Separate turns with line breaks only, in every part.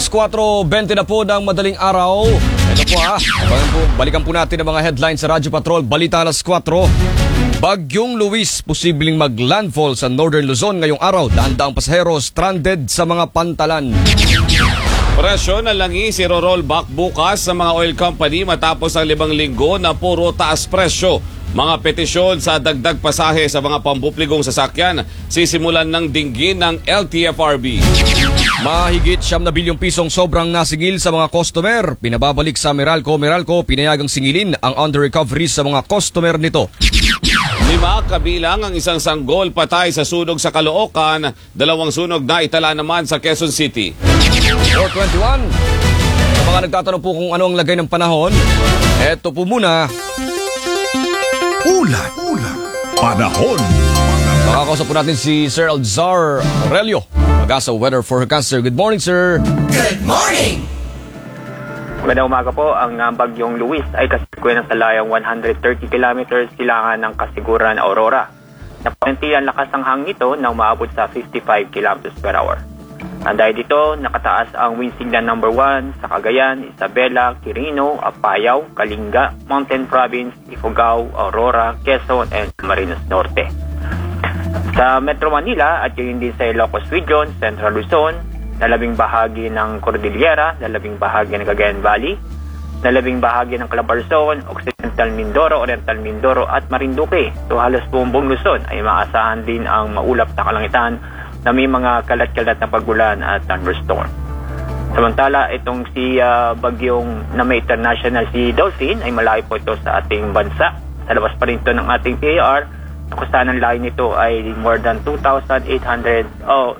4:20 na po ng madaling araw. Ito po balikan po natin ang mga headlines sa Radyo Patrol. Balita alas 4. Bagyong Luis posibleng maglandfall sa Northern Luzon ngayong araw. Daan-daang pasahero stranded sa mga pantalan.
Presyo ng langis iro-rollback bukas sa mga oil company matapos ang 5 linggo na puro taas presyo. Mga petisyon sa dagdag pasahe sa mga pambupligong sasakyan sisimulan ng dinggin ng LTFRB.
Mahigit 9 na bilyong pisong sobrang nasingil sa mga customer. Pinababalik sa Meralco. Meralco pinayagang singilin ang under-recovery sa mga customer nito.
5 kabilang ang isang sanggol patay sa sunog sa Caloocan. 2 sunog na itala naman sa Quezon City.
4:21. Sa mga nagtatanong po kung ano ang lagay ng panahon, eto po muna.
Ulat. Panahon.
Makakausap po natin si Sir Alzar Aurelio, mag-asa weather forecaster. Good morning, sir.
Good morning!
Magandang umaga po. Ang bagyong Luis ay kasiguran sa layang 130 kilometers silangan ng kasiguran Aurora. Napanti ang lakas ng hangin nito na umaabot sa 55 kilometers per hour. Dahil dito, nakataas ang wind signal number 1 sa Cagayan, Isabela, Quirino, Apayao, Kalinga, Mountain Province, Ifugao, Aurora, Quezon, and Camarines Norte. Sa Metro Manila at yun din sa Ilocos Region, Central Luzon, nalabing bahagi ng Cordillera, nalabing bahagi ng Cagayan Valley, nalabing bahagi ng Calabarzon, Occidental Mindoro, Oriental Mindoro at Marinduque. So halos buong Luzon ay maasahan din ang maulap na kalangitan na may mga kalat-kalat na pagulan at thunderstorm. Samantala, itong si bagyong na may international si Dolphin ay malayo po ito sa ating bansa. Sa labas pa rin ito ng ating PAR, kung saan ang layo nito ay more than 2,800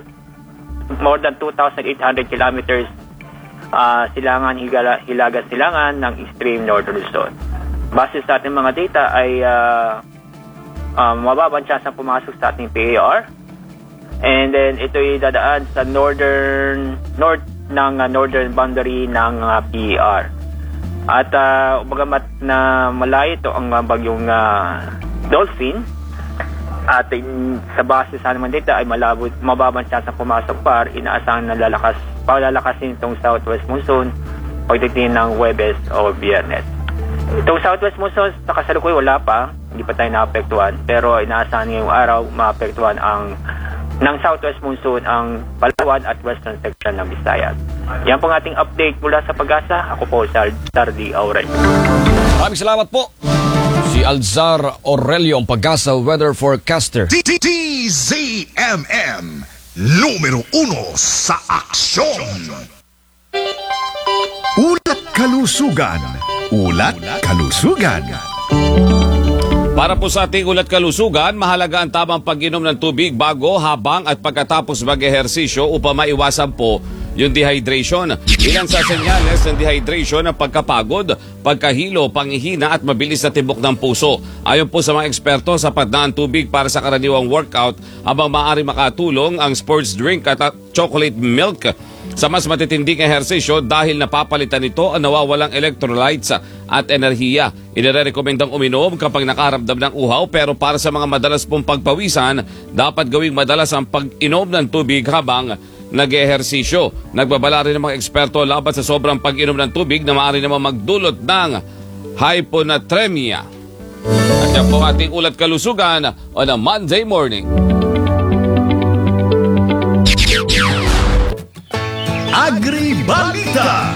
kilometers silangan, hilaga silangan ng extreme northern Luzon. Base sa ating mga data ay mababang chance na pumasok sa ating PAR. And then ito ay dadaan sa north ng northern boundary ng PAR. At bagamat na malayo ito ang bagyong Dolphin, at sa base sa naman dito ay mababang chance na pumasok par, inaasahan na palalakasin itong southwest monsoon pagdating ng Huwebes o Biyernes. Itong southwest monsoon sa kasalukuyan wala pa, hindi pa tayo naapektuhan, pero inaasahan ngayong araw maapektuhan ng southwest monsoon ang Palawan at western section ng Visayas. Yan po ang ating update mula sa Pag-asa. Ako po si Alzar Aurelio.
Maraming salamat po. Si Alzar Aurelio, ang Pag-asa weather forecaster.
DZMM numero 1 sa aksyon. Ulat kalusugan.
Para po sa ating ulat kalusugan, mahalaga ang tamang pag-inom ng tubig bago, habang at pagkatapos mag-ehersisyo upang maiwasan po yung dehydration. Ilan sa senyales ng dehydration ang pagkapagod, pagkahilo, panghihina at mabilis na tibok ng puso. Ayon po sa mga eksperto, sapat na ang tubig para sa karaniwang workout, habang maaari makatulong ang sports drink at chocolate milk sa mas matitinding ehersisyo dahil napapalitan nito ang nawawalang electrolytes at enerhiya. Inirekomendang uminom kapag nakaramdam ng uhaw, pero para sa mga madalas pong pagpawisan, dapat gawing madalas ang pag-inom ng tubig habang nag-ehersisyo. Nagbabala rin ng mga eksperto laban sa sobrang pag-inom ng tubig na maaari naman magdulot ng hyponatremia. At yan po ating ulat kalusugan on a Monday morning.
Agri-balita.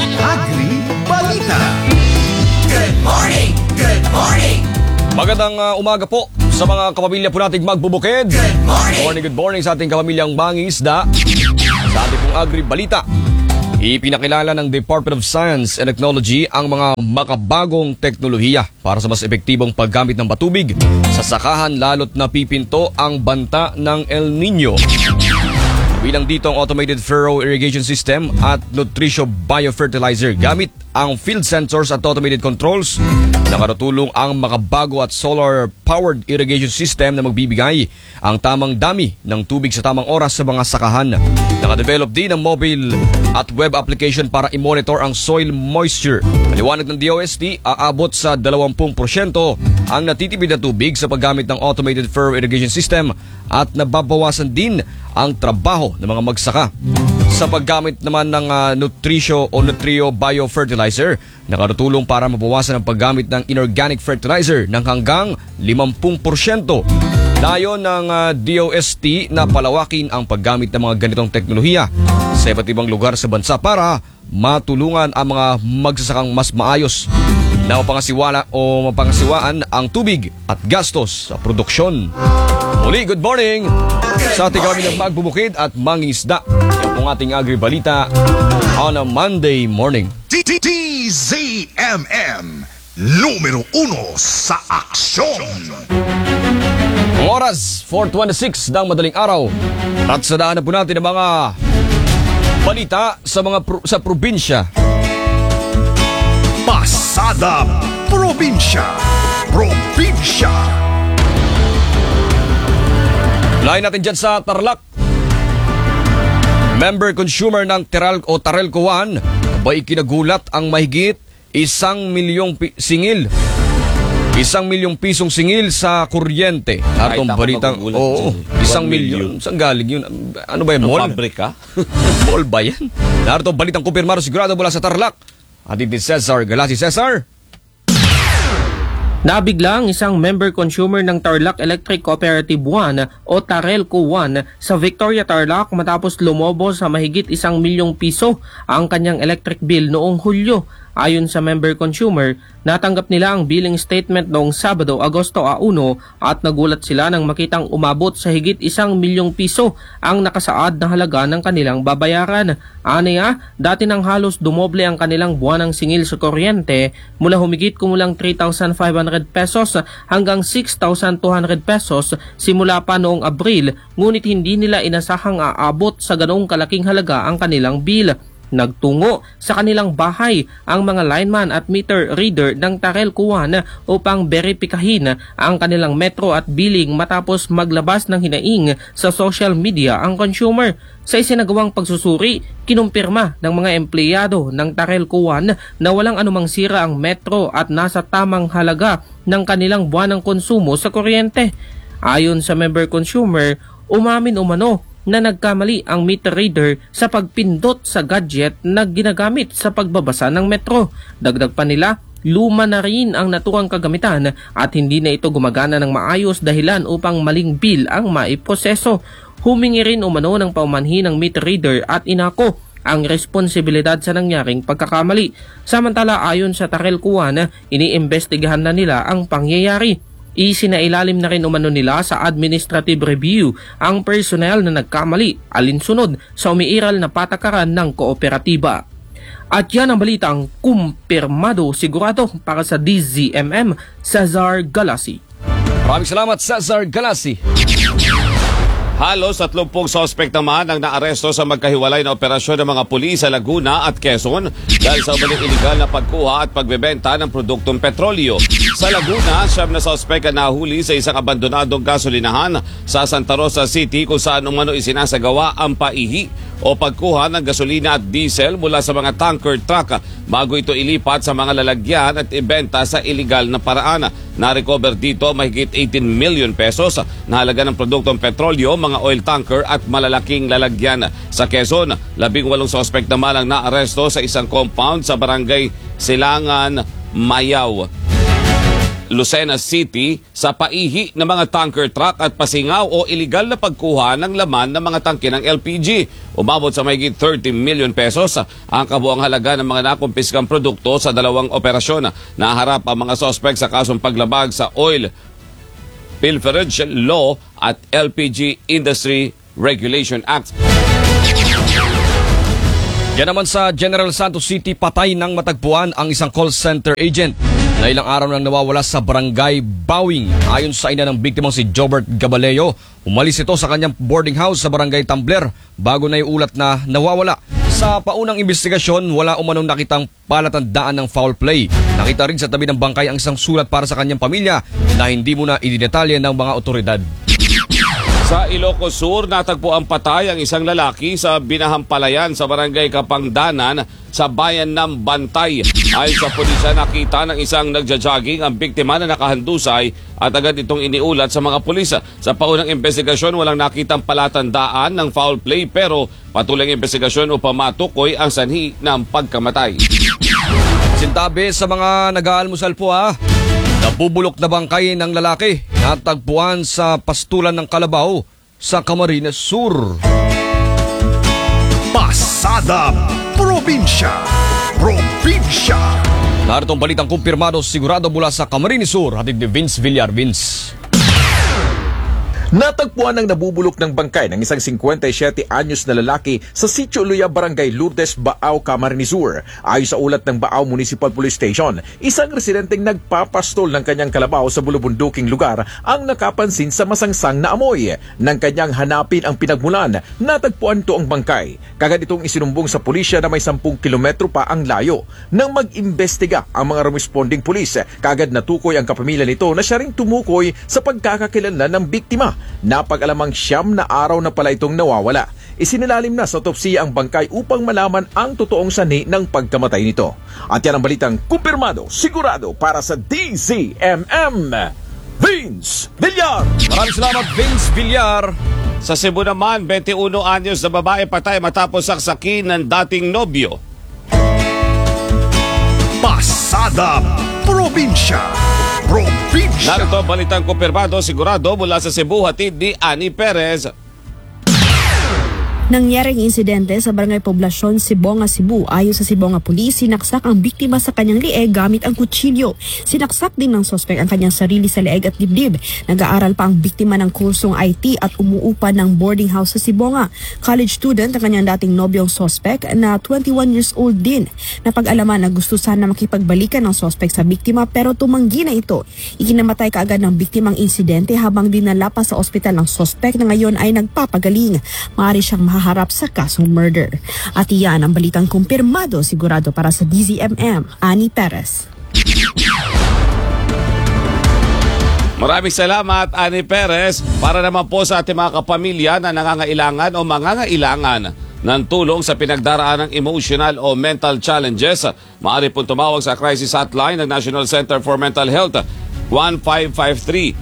Good morning!
Magandang umaga po sa mga kapamilya po nating magbubukid. Good morning sa ating kapamilyang mangingisda. Sa ating pong Agri-balita, ipinakilala ng Department of Science and Technology ang mga makabagong teknolohiya para sa mas epektibong paggamit ng patubig sa sakahan, lalo't napipinto ang banta ng El Nino. Bilang dito ang automated furrow irrigation system at Nutricio biofertilizer. Gamit ang field sensors at automated controls, nakatutulong ang makabago at solar-powered irrigation system na magbibigay ang tamang dami ng tubig sa tamang oras sa mga sakahan. Nakadevelop din ang mobile at web application para i-monitor ang soil moisture. Maliwanag ng DOST, aabot sa 20% ang natitipid na tubig sa paggamit ng automated furrow irrigation system at nababawasan din ang trabaho ng mga magsaka. sa paggamit naman ng Nutrio Biofertilizer. Nakatutulong para mabawasan ang paggamit ng inorganic fertilizer ng hanggang 50%. Layon ng DOST na palawakin ang paggamit ng mga ganitong teknolohiya sa iba't ibang lugar sa bansa para matulungan ang mga magsasakang mas maayos na mapangasiwaan ang tubig at gastos sa produksyon. Muli, good morning sa ating kami ng magbubukid at mangingisda. Yan pong ating agribalita on a Monday morning.
DZMM numero 1 sa aksyon.
Oras 4:26 ng madaling araw. At sa daan na po natin ang mga balita sa probinsya.
Pasada Probinsya.
Lain natin dyan sa Tarlac. Member consumer ng Teralco 1 abay kinagulat ang mahigit 1 milyong singil. 1 milyong pisong singil sa kuryente. Atong balitang, oo, 1 milyon. Saan galing yun? Ano ba yan, mall?
Pabrika?
Mall ba yan? Narito balitang kumpirmado sigurado mula sa Tarlac. Atin ni Cesar Galasi. Cesar?
Nabigla ang isang member consumer ng Tarlac Electric Cooperative 1 o Tarelco 1 sa Victoria, Tarlac matapos lumobo sa mahigit 1 milyong piso ang kanyang electric bill noong Hulyo. Ayon sa member consumer, natanggap nila ang billing statement noong Sabado, Agosto 1 at nagulat sila nang makitang umabot sa higit 1 milyong piso ang nakasaad na halaga ng kanilang babayaran. Aniya, dati nang halos dumoble ang kanilang buwanang singil sa kuryente mula humigit kumulang 3,500 pesos hanggang 6,200 pesos simula pa noong Abril, ngunit hindi nila inasahang aabot sa ganong kalaking halaga ang kanilang bill. Nagtungo sa kanilang bahay ang mga lineman at meter reader ng Tarelco 1 upang beripikahin ang kanilang metro at billing matapos maglabas ng hinaing sa social media ang consumer. Sa isinagawang pagsusuri, kinumpirma ng mga empleyado ng Tarelco 1 na walang anumang sira ang metro at nasa tamang halaga ng kanilang buwanang konsumo sa kuryente. Ayon sa member consumer, umamin umano na nagkamali ang meter reader sa pagpindot sa gadget na ginagamit sa pagbabasa ng metro. Dagdag pa nila, luma na rin ang naturang kagamitan at hindi na ito gumagana ng maayos dahilan upang maling bill ang maiproseso. Humingi rin umano ng paumanhin ng meter reader at inako ang responsibilidad sa nangyaring pagkakamali. Samantala ayon sa Tarelco 1, iniimbestigahan na nila ang pangyayari. Isinailalim na rin umano nila sa administrative review ang personnel na nagkamali alinsunod sa umiiral na patakaran ng kooperatiba. At yan ang balitang kumpirmado sigurado para sa DZMM, Cesar Galasi.
Maraming salamat, Cesar Galasi.
Halos 30 suspect naman ang naaresto sa magkahiwalay na operasyon ng mga pulis sa Laguna at Quezon dahil sa umaling iligal na pagkuha at pagbebenta ng produktong petrolyo. Sa Laguna, 7 na suspect ang nahuli sa isang abandonadong gasolinahan sa Santa Rosa City kung saan umano isinasagawa ang paihi o pagkuha ng gasolina at diesel mula sa mga tanker truck bago ito ilipat sa mga lalagyan at ibenta sa iligal na paraan. Na-recover dito mahigit 18 million pesos na halaga ng produktong petrolyo, mga oil tanker at malalaking lalagyan. Sa Quezon, 18 suspect naman ang naaresto sa isang compound sa barangay Silangan, Mayaw, Lucena City sa paihi ng mga tanker truck at pasingaw o iligal na pagkuha ng laman ng mga tangke ng LPG. Umabot sa mahigit 30 million pesos ang kabuang halaga ng mga nakumpiskang produkto sa dalawang operasyon. Naharap ang mga suspect sa kasong paglabag sa Oil Pilferage Law at LPG Industry Regulation Act.
Yan naman sa General Santos City, patay nang matagpuan ang isang call center agent na ilang araw nang nawawala sa barangay Bawing. Ayon sa ina ng biktimang si Jobert Gabaleo, umalis ito sa kanyang boarding house sa barangay Tambler bago na iulat na nawawala. Sa paunang investigasyon, wala umanong nakitang palatandaan ng foul play. Nakita rin sa tabi ng bangkay ang isang sulat para sa kanyang pamilya na hindi muna idinetalye ng mga otoridad.
Sa Ilocos Sur, natagpo ang patay ang isang lalaki sa Binahampalayan sa barangay Kapangdanan sa bayan ng Bantay. Ayon sa pulisya, nakita ng isang nagja-jogging ang biktima na nakahandusay at agad itong iniulat sa mga pulis. Sa paunang investigasyon, walang nakitang palatandaan ng foul play pero patuloy ang investigasyon upang matukoy ang sanhi ng pagkamatay.
Sintabi sa mga nag-aalmusal po ha. Nabubulok na bangkay ng lalaki natagpuan sa pastulan ng Kalabaw sa Camarines Sur.
Pasada Probinsya. Probinsya.
Naritong balitang kumpirmado sigurado mula sa Camarines Sur, hatid ni Vince Villar. Vince.
Natagpuan ang nabubulok ng bangkay ng isang 57 anyos na lalaki sa Sitio Luya, Barangay Lourdes, Baaw, Camarines Sur. Ayon sa ulat ng Baaw Municipal Police Station, isang residenteng nagpapastol ng kanyang kalabaw sa bulubunduking lugar ang nakapansin sa masangsang na amoy. Nang kanyang hanapin ang pinagmulan, natagpuan to ang bangkay. Kagad itong isinumbong sa pulisya na may 10 kilometro pa ang layo. Nang mag-imbestiga ang mga responding pulis, kagad natukoy ang kapamilya nito na siya ring tumukoy sa pagkakakilanlan ng biktima. Napag-alamang 9 na araw na pala itong nawawala. Isinilalim na sa autopsiya ang bangkay upang malaman ang totoong sanhi ng pagkamatay nito. At yan ang balitang kumpirmado, sigurado para sa DZMM. Vince Villar.
Maraming salamat, Vince Villar.
Sa Cebu naman, 21 anyos na babae patay matapos saksakin ng dating nobyo.
Pasada Probinsya. Probinsya.
Narito ang balitang kumpirmado, sigurado mula sa Cebu, hatid ni Annie Perez.
Nangyaring insidente sa Barangay Poblasyon, Sibonga, Cebu. Ayon sa Sibonga Police, sinaksak ang biktima sa kanyang lieg gamit ang kutsilyo. Sinaksak din ng sospek ang kanyang sarili sa lieg at dibdib. Nag-aaral pa ang biktima ng kursong IT at umuupa ng boarding house sa Sibonga. College student ang kanyang dating nobyong sospek na 21 years old din. Napag-alaman na gusto sana makipagbalikan ng sospek sa biktima pero tumanggi na ito. Ikinamatay kaagad ng biktimang insidente habang dinala pa sa ospital ng sospek na ngayon ay nagpapagaling. Maaari siyang haharap sa kasong murder. At iyan ang balitang kumpirmado sigurado para sa DZMM. Annie Perez.
Maraming salamat, Annie Perez. Para naman po sa ating mga kapamilya na nangangailangan o mangangailangan ng tulong sa pinagdaraan ng emotional o mental challenges, maaari po tumawag sa crisis hotline ng National Center for Mental Health 1553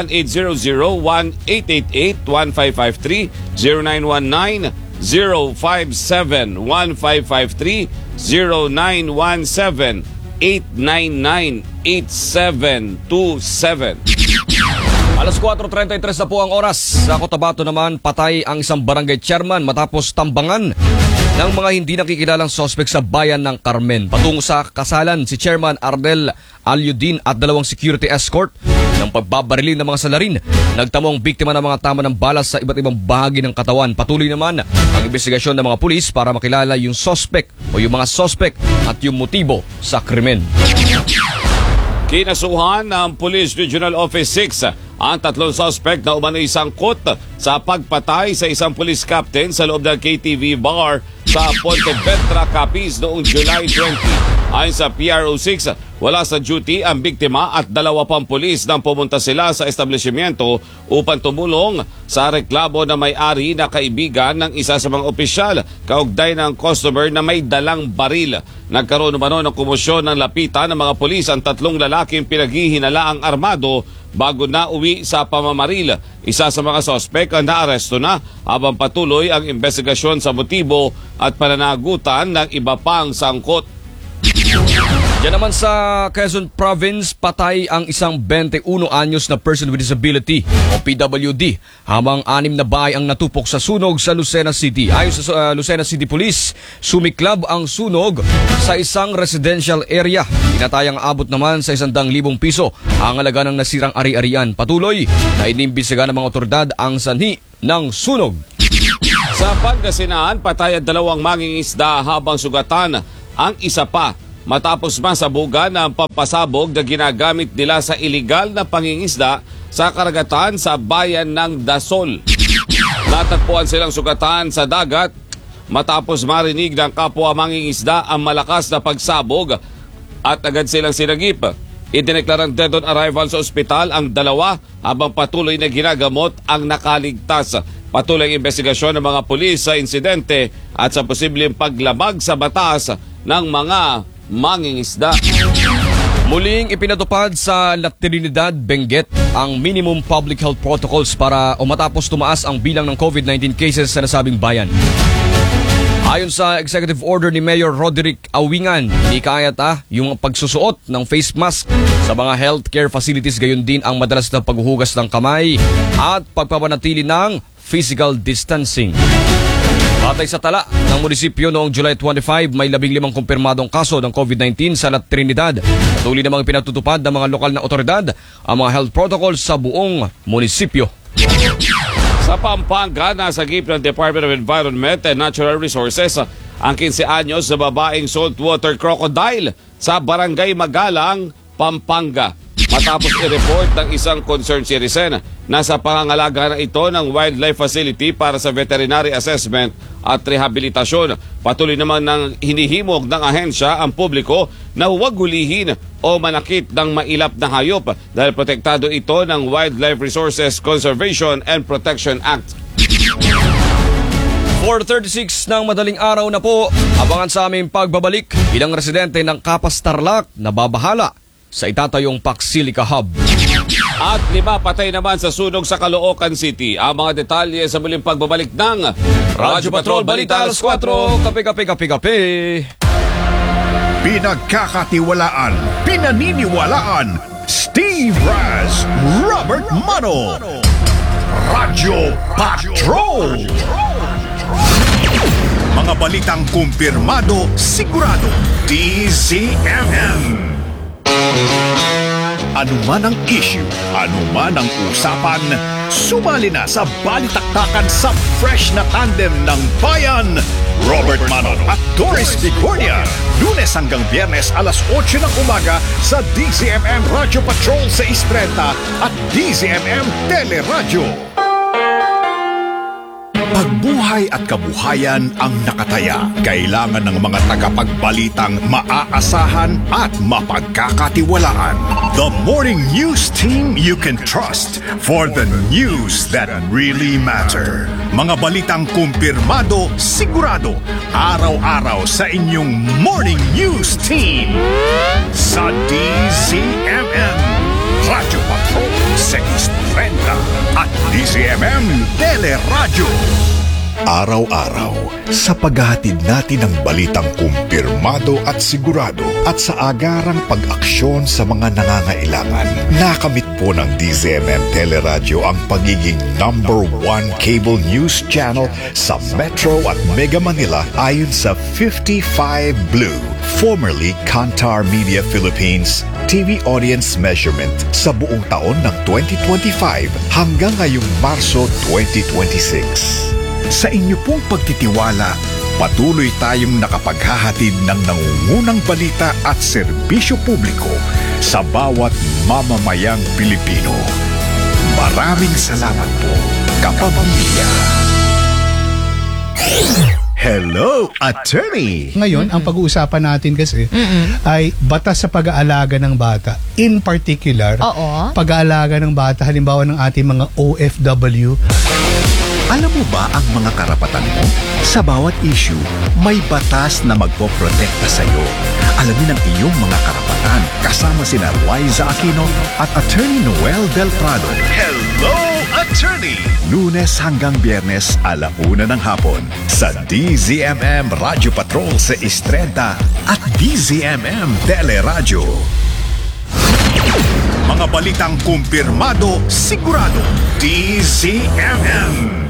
1888-1553-0917-899-8727. Alas 4:33 na po ang oras. Sa Cotabato naman, patay ang isang barangay chairman matapos tambangan ng mga hindi nakikilalang sospek sa bayan ng Carmen. Patungo sa kasalan si Chairman Ardel Alyudin at 2 security escort ng pagbabarilin ng mga salarin. Nagtamong biktima ng mga tama ng balas sa iba't ibang bahagi ng katawan. Patuloy naman ang investigasyon ng mga pulis para makilala yung sospek o yung mga sospek at yung motibo sa krimen.
Kinasuhan ng Police Regional Office 6 ang 3 suspect na umano'y sangkot sa pagpatay sa isang police captain sa loob ng KTV bar sa Pontevedra, Capiz noong July 20. Ayon sa PRO6, wala sa duty ang biktima at 2 pang pulis nang pumunta sila sa establishmento upang tumulong sa reklamo na may-ari na kaibigan ng isa sa mga opisyal kaugnay ng customer na may dalang baril. Nagkaroon naman ng komosyon ng lapitan ng mga pulis ang 3 lalaking pinaghihinalaang armado bago na uwi sa pamamaril. Isa sa mga sospek ang naaresto na habang patuloy ang investigasyon sa motibo at pananagutan ng iba pang sangkot.
Diyan naman sa Quezon Province, patay ang isang 21 anyos na person with disability o PWD habang 6 na bahay ang natupok sa sunog sa Lucena City. Ayon sa Lucena City Police, sumiklab ang sunog sa isang residential area. Tinatayang abot naman sa 100,000 piso ang halaga ng nasirang ari-arian. Patuloy na inimbisiga ng mga otoridad ang sanhi ng sunog.
Sa Pangasinan, patay ang 2 mangingisda habang sugatan ang isa pa matapos masabugan ng pampasabog na ginagamit nila sa iligal na pangingisda sa karagatan sa bayan ng Dasol. Natagpuan silang sugatan sa dagat matapos marinig ng kapwa mangingisda ang malakas na pagsabog at agad silang sinagip. Idineklarang dead on arrival sa ospital ang dalawa habang patuloy na ginagamot ang nakaligtas. Patuloy ang investigasyon ng mga pulis sa insidente at sa posibleng paglamag sa batas ng mga mangingisda.
Muling ipinatupad sa La Trinidad, Benguet ang minimum public health protocols para matapos tumaas ang bilang ng COVID-19 cases sa nasabing bayan. Ayon sa executive order ni Mayor Roderick Awingan, ikayat yung pagsusuot ng face mask sa mga healthcare facilities, gayon din ang madalas na paghuhugas ng kamay at pagpapanatili ng physical distancing. Batay sa tala ng munisipyo noong July 25, may 15 kumpirmadong kaso ng COVID-19 sa La Trinidad. Patuloy namang pinatutupad ng mga lokal na otoridad ang mga health protocols sa buong munisipyo.
Sa Pampanga, nasagip ng Department of Environment and Natural Resources ang 15 anyos na babaeng saltwater crocodile sa Barangay Magalang, Pampanga. Matapos i-report ng isang concerned citizen, nasa pangangalaga na ito ng wildlife facility para sa veterinary assessment at rehabilitasyon. Patuloy naman ng hinihimok ng ahensya ang publiko na huwag hulihin o manakit ng mailap na hayop dahil protektado ito ng Wildlife Resources Conservation and Protection Act.
4:36 ng madaling araw na po, abangan sa aming pagbabalik, ilang residente ng Capas Tarlac na babahala sa itatayong Pacsilica Hub.
At 5 patay naman sa sunog sa Caloocan City. Ang mga detalye sa muling pagbabalik ng Radyo Patrol Balita Alas 4.
Kape.
Pinagkakatiwalaan, pinaniniwalaan, Steve Raz, Robert Mano, Radyo Patrol. Mga balitang kumpirmado, sigurado, DZMM. Ano man ang issue, ano man ang usapan, sumali na sa balitaktakan sa fresh na tandem ng bayan. Robert Manon at Doris Vigornia, Lunes hanggang Biyernes alas 8 ng umaga sa DZMM Radio Patrol 630 at DZMM Teleradyo. Pagbuhay at kabuhayan ang nakataya. Kailangan ng mga tagapagbalitang maaasahan at mapagkakatiwalaan. The morning news team you can trust for the news that really matter. Mga balitang kumpirmado, sigurado, araw-araw sa inyong morning news team. Sa DZMM, Radyo Patrol 630 at DZMM Teleradyo. Araw-araw, sa paghahatid natin ng balitang kumpirmado at sigurado at sa agarang pag-aksyon sa mga nangangailangan, nakamit po ng DZMM Teleradyo ang pagiging #1 cable news channel sa Metro at Mega Manila ayon sa 55 Blue, formerly Kantar Media Philippines, TV audience measurement sa buong taon ng 2025 hanggang ngayong Marso 2026. Sa inyo pong pagtitiwala, patuloy tayong nakapaghahatid ng nangungunang balita at serbisyo publiko sa bawat mamamayang Pilipino. Maraming salamat po, kapamilya. Hello, attorney!
Ngayon, ang pag-uusapan natin kasi ay batas sa pag-aalaga ng bata. In particular, pag-aalaga ng bata, halimbawa ng ating mga OFW.
Alam mo ba ang mga karapatan mo? Sa bawat issue, may batas na magpoprotekta sa iyo. Alamin ang iyong mga karapatan kasama sina Liza Aquino at Attorney Noel Del Prado. Hello, Attorney! Lunes hanggang Biyernes, 1:00 ng hapon sa DZMM Radio Patrol 630 at DZMM Teleradyo. Mga balitang kumpirmado, sigurado, DZMM.